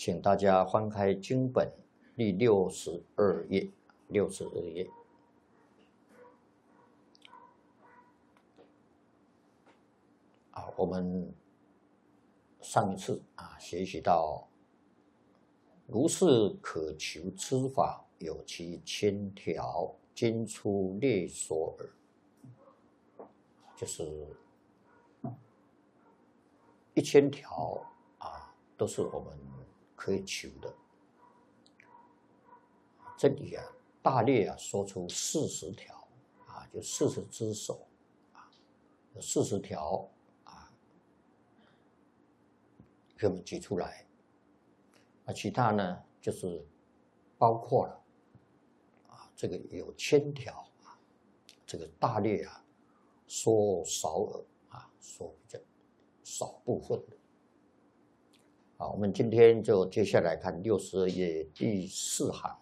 请大家翻开经本第62页，62页。我们上一次学习到，如是可求之法，有其千条，今出列说耳。就是1000条都是我们可以求的。这里大略说出40条就40只手有40条给我们举出来。其他呢就是包括了这个有1000条这个大略说少耳说比较少部分的。我们今天就接下来看62页第4行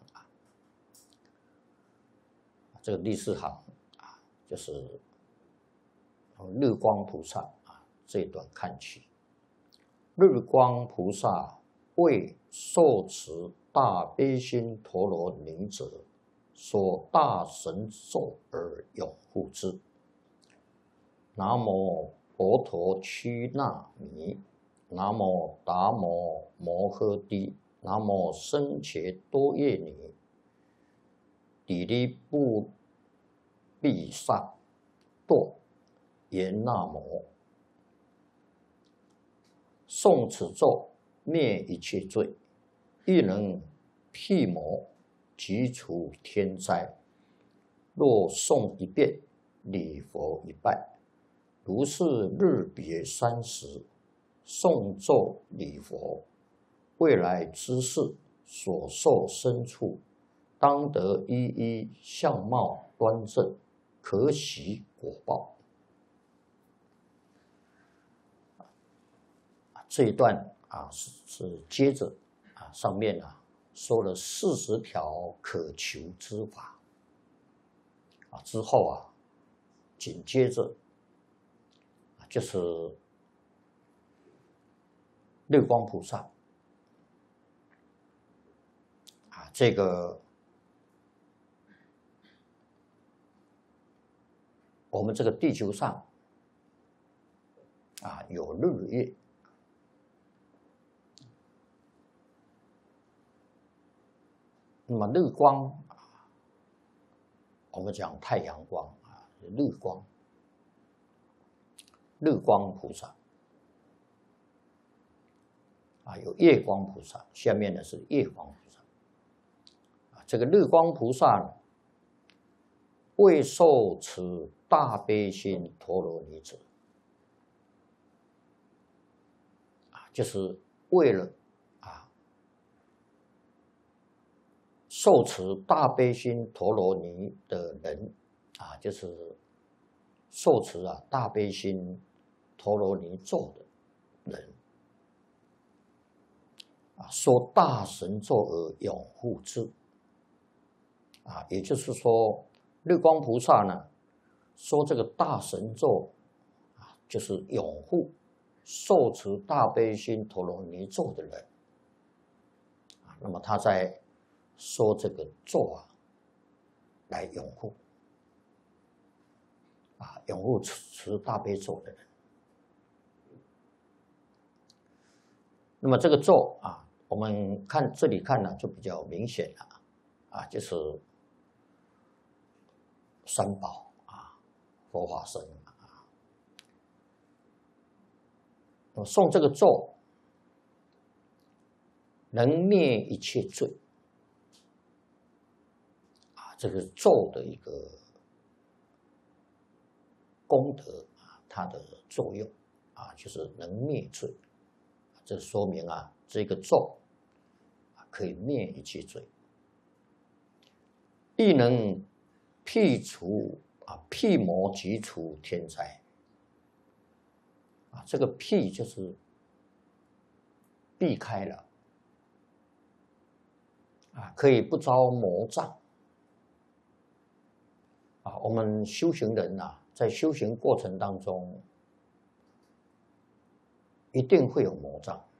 这个第4行就是日光菩萨这一段看起。日光菩萨为受持大悲心陀罗尼者，说大神咒而拥护之。南无婆陀屈那弥，南无达摩摩诃帝，南无僧伽多耶尼，底利布毗萨埵言那摩。诵此咒，灭一切罪，亦能辟魔，即除天灾。若诵一遍，礼佛一拜，如是日别30，诵咒礼佛，未来之世所受身处，当得一一相貌端正，可喜果报。这一段是接着上面说了40条可求之法之后紧接着就是日光菩萨这个我们这个地球上有日月。那么日光我们讲太阳光日光菩萨有夜光菩萨，下面呢是夜光菩萨这个日光菩萨呢，为受持大悲心陀罗尼者就是为了受持大悲心陀罗尼的人就是受持大悲心陀罗尼咒的人说大神咒而拥护之也就是说日光菩萨呢说这个大神咒就是拥护受持大悲心陀罗尼咒的人那么他在说这个咒来拥护拥护持大悲咒的人。那么这个咒我们看这里看就比较明显了就是三宝佛法僧诵这个咒能灭一切罪这个咒的一个功德它的作用就是能灭罪。这说明这个咒可以灭一切罪，亦能辟除辟魔即除天灾这个辟就是避开了可以不遭魔障我们修行人在修行过程当中一定会有魔障